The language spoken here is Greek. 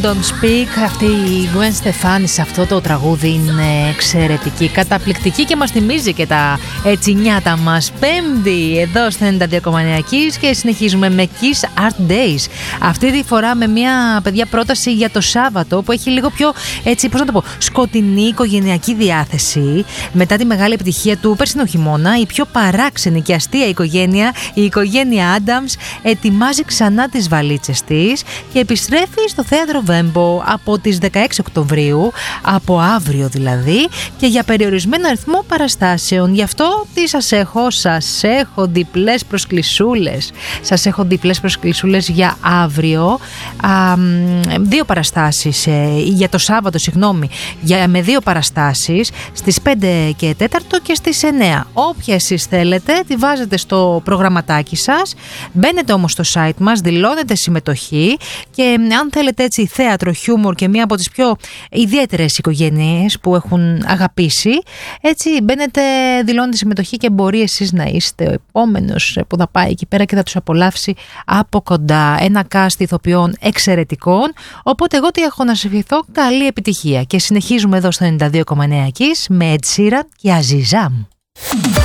Don't Speak. Αυτή η Gwen Stefani σε αυτό το τραγούδι είναι εξαιρετική, καταπληκτική και μας θυμίζει και τα νιάτα μας. Πέμπτη εδώ στο 92,9 Kiss και συνεχίζουμε με Kiss Art Days. Αυτή τη φορά με μια παιδιά πρόταση για το Σάββατο που έχει λίγο πιο έτσι, πώς να το πω, σκοτεινή οικογενειακή διάθεση. Μετά τη μεγάλη επιτυχία του περσινού χειμώνα, η πιο παράξενη και αστεία οικογένεια, η οικογένεια Adams, ετοιμάζει ξανά τις βαλίτσες της και επιστρέφει στο θέατρο Βέμπο από τις 16 Οκτωβρίου, από αύριο δηλαδή, και για περιορισμένο αριθμό παραστάσεων. Γι' αυτό τι σας έχω διπλές προσκλησούλες. Σας έχω διπλές προσκλησούλες για αύριο. Δύο παραστάσεις, για το Σάββατο, με δύο παραστάσεις στις 5 και 4 και στις 9. Όποια εσείς θέλετε, τη βάζετε στο προγραμματάκι σας. Μπαίνετε όμως στο site μας, δηλώνετε συμμετοχή και αν θέλετε έτσι θέατρο, χιούμορ και μία από τις πιο ιδιαίτερες οικογένειες που έχουν αγαπήσει, έτσι μπαίνετε, δηλώνετε συμμετοχή και μπορεί εσείς να είστε ο επόμενος που θα πάει εκεί πέρα και θα τους απολαύσει από κοντά. Ένα cast ηθοποιών εξαιρετικών, οπότε εγώ τι έχω να σε ευχηθώ, καλή επιτυχία και συνεχίζουμε εδώ στο 92,9 Kiss με Ed Sheeran και Azizam.